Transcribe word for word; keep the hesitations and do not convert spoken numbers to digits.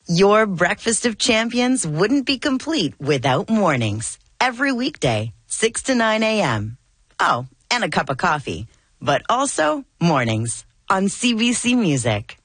Your breakfast of champions wouldn't be complete without mornings. Every weekday, six to nine a.m. Oh, and a cup of coffee. But also mornings on C B C Music.